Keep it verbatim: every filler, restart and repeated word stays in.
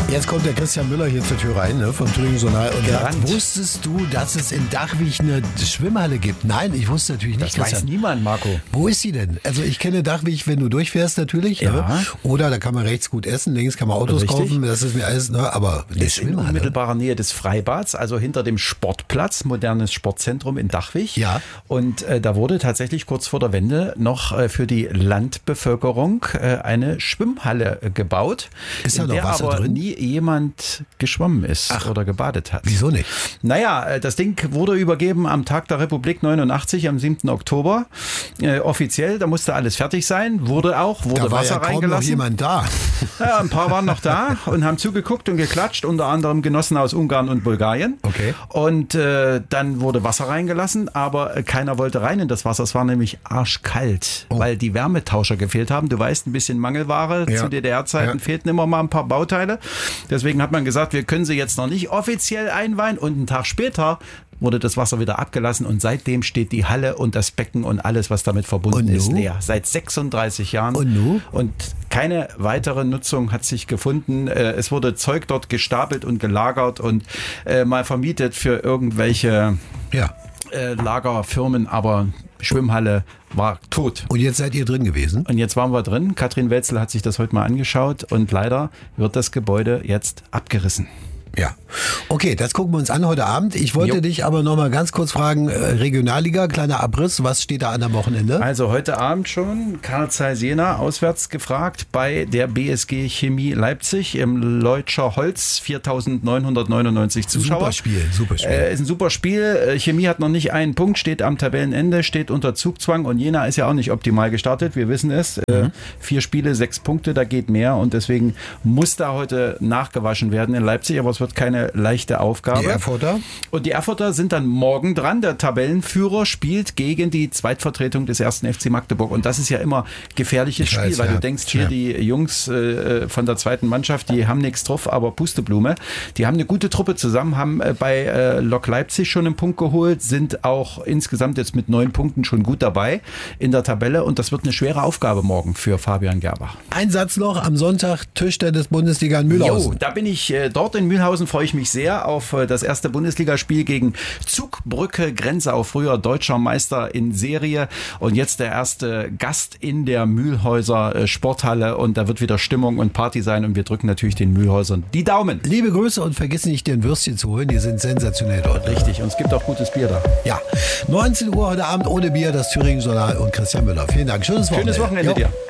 Jetzt kommt der Christian Müller hier zur Tür rein, ne, vom Thüringen Journal und Gerannt. sagt, wusstest du, dass es in Dachwig eine Schwimmhalle gibt? Nein, ich wusste natürlich nicht. Das weiß Christian. niemand, Marco. Wo ist sie denn? Also ich kenne Dachwig, wenn du durchfährst natürlich. Ja. Ne? Oder da kann man rechts gut essen, links kann man Autos Richtig. kaufen. Das ist mir alles, ne? Aber eine Ist in Schwimmhalle. unmittelbarer Nähe des Freibads, also hinter dem Sportplatz, modernes Sportzentrum in Dachwig. Ja. Und äh, da wurde tatsächlich kurz vor der Wende noch äh, für die Landbevölkerung äh, eine Schwimmhalle äh, gebaut, Ist da in noch der Wasser aber drin? nie jemand geschwommen ist Ach. oder gebadet hat. Wieso nicht? Naja, äh, das Ding wurde übergeben am Tag der Republik neunundachtzig, am siebten Oktober. Äh, offiziell, da musste alles fertig sein. Wurde auch, wurde Da war Wasser ja kaum noch reingelassen. jemand da. Ja, ein paar waren noch da und haben zugeguckt und geklatscht, unter anderem Genossen aus Ungarn und Bulgarien. Okay. Und äh, dann wurde Wasser reingelassen, aber äh, keiner wollte rein in das Wasser. Es war nämlich arschkalt, Oh. weil die Wärmetauscher gefehlt haben. Du weißt, ein bisschen Mangelware. Ja. Zu D D R-Zeiten Ja. fehlten immer mal ein paar Bauteile. Deswegen hat man gesagt, wir können sie jetzt noch nicht offiziell einweihen. Und einen Tag später wurde das Wasser wieder abgelassen und seitdem steht die Halle und das Becken und alles, was damit verbunden Und ist, nu? leer. Seit sechsunddreißig Jahren. Und nu? Und keine weitere Nutzung hat sich gefunden. Äh, Es wurde Zeug dort gestapelt und gelagert und äh, mal vermietet für irgendwelche Ja. äh, Lagerfirmen, aber Schwimmhalle war tot. Und jetzt seid ihr drin gewesen? Und jetzt waren wir drin. Katrin Welzel hat sich das heute mal angeschaut und leider wird das Gebäude jetzt abgerissen. Ja. Okay, das gucken wir uns an heute Abend. Ich wollte Jo. dich aber noch mal ganz kurz fragen, äh, Regionalliga, kleiner Abriss, was steht da an am Wochenende? Also heute Abend schon Carl Zeiss Jena auswärts gefragt bei der B S G Chemie Leipzig im Leutscher Holz, viertausendneunhundertneunundneunzig Zuschauer. Super Spiel, super Spiel. Äh, ist ein super Spiel. Äh, Chemie hat noch nicht einen Punkt, steht am Tabellenende, steht unter Zugzwang und Jena ist ja auch nicht optimal gestartet. Wir wissen es. Äh, Mhm. Vier Spiele, sechs Punkte, da geht mehr und deswegen muss da heute nachgewaschen werden in Leipzig, aber es wird keine leichte Aufgabe. Die Erfurter? Und die Erfurter sind dann morgen dran. Der Tabellenführer spielt gegen die Zweitvertretung des ersten F C Magdeburg. Und das ist ja immer gefährliches Ich Spiel, weiß, weil ja. du denkst, hier Ja. die Jungs äh, von der zweiten Mannschaft, die haben nichts drauf, aber Pusteblume. Die haben eine gute Truppe zusammen, haben äh, bei äh, Lok Leipzig schon einen Punkt geholt, sind auch insgesamt jetzt mit neun Punkten schon gut dabei in der Tabelle. Und das wird eine schwere Aufgabe morgen für Fabian Gerber. Ein Satz noch, am Sonntag Tischtennis-Bundesliga in Mühlhausen. Jo, da bin ich äh, dort in Mühlhausen, freue ich mich sehr auf äh, das erste Bundesligaspiel gegen Zugbrücke Grenzau, früher deutscher Meister in Serie und jetzt der erste Gast in der Mühlhäuser äh, Sporthalle und da wird wieder Stimmung und Party sein und wir drücken natürlich den Mühlhäusern die Daumen. Liebe Grüße und vergiss nicht, dir ein Würstchen zu holen, die sind sensationell dort. Richtig, und es gibt auch gutes Bier da. Ja, neunzehn Uhr heute Abend ohne Bier, das Thüringen Journal und Christian Müller. Vielen Dank, schönes Wochenende. Schönes Wochenende Jo. dir.